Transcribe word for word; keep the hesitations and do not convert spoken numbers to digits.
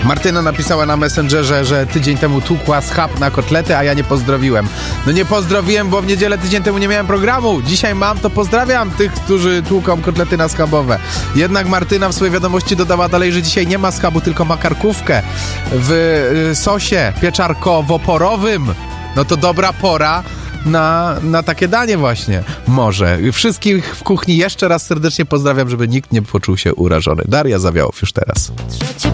Martyna napisała na Messengerze, że tydzień temu tłukła schab na kotlety, a ja nie pozdrowiłem. No nie pozdrowiłem, bo w niedzielę tydzień temu nie miałem programu. Dzisiaj mam, to pozdrawiam tych, którzy tłuką kotlety na schabowe. Jednak Martyna w swojej wiadomości dodała dalej, że dzisiaj nie ma schabu, tylko ma karkówkę w y, sosie pieczarkowo-porowym. No to dobra pora na, na takie danie właśnie. Może. Wszystkich w kuchni jeszcze raz serdecznie pozdrawiam, żeby nikt nie poczuł się urażony. Daria Zawiałow już teraz.